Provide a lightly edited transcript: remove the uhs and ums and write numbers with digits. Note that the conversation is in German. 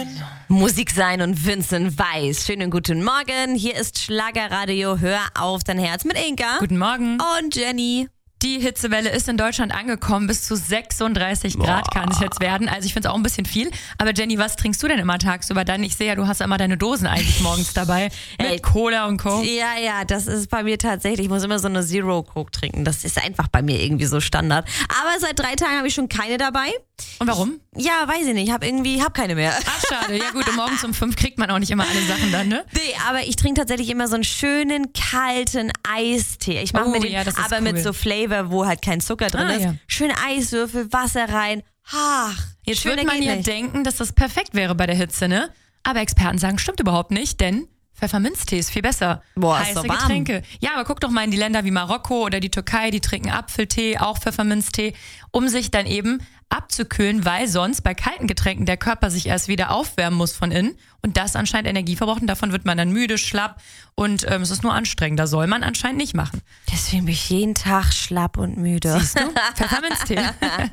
Musik sein und Vincent Weiss. Schönen guten Morgen. Hier ist Schlagerradio. Hör auf dein Herz mit Inka. Guten Morgen. Und Jenny. Die Hitzewelle ist in Deutschland angekommen. Bis zu 36 Grad kann es jetzt werden. Also ich finde es auch ein bisschen viel. Aber Jenny, was trinkst du denn immer tagsüber dann? Ich sehe ja, du hast immer deine Dosen eigentlich morgens dabei. Mit Cola und Coke. Ja, das ist bei mir tatsächlich. Ich muss immer so eine Zero Coke trinken. Das ist einfach bei mir irgendwie so Standard. Aber seit 3 Tagen habe ich schon keine dabei. Und warum? Ja, weiß ich nicht. Ich habe keine mehr. Ach, schade. Ja gut, und morgens um 5 kriegt man auch nicht immer alle Sachen dann, ne? Nee, aber ich trinke tatsächlich immer so einen schönen, kalten Eistee. Ich mache mir den aber cool. Mit so Flavor, wo halt kein Zucker drin ist. Ja. Schön Eiswürfel, Wasser rein. Ach, jetzt würde man ja denken, dass das perfekt wäre bei der Hitze, ne? Aber Experten sagen, stimmt überhaupt nicht, denn Pfefferminztee ist viel besser. Boah, heiße ist so warm. Getränke. Ja, aber guck doch mal in die Länder wie Marokko oder die Türkei, die trinken Apfeltee, auch Pfefferminztee, um sich dann eben abzukühlen, weil sonst bei kalten Getränken der Körper sich erst wieder aufwärmen muss von innen und das anscheinend Energie verbraucht und davon wird man dann müde, schlapp und es ist nur anstrengend. Das soll man anscheinend nicht machen. Deswegen bin ich jeden Tag schlapp und müde. Siehst du? Pfefferminztee.